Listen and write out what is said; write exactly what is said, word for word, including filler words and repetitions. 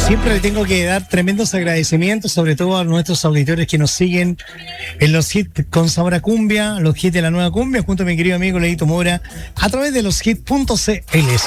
Siempre le tengo que dar tremendos agradecimientos, sobre todo a nuestros auditores que nos siguen en los hits con sabor a cumbia, los hits de la nueva cumbia, junto a mi querido amigo Leito Mora, a través de los hits punto c l.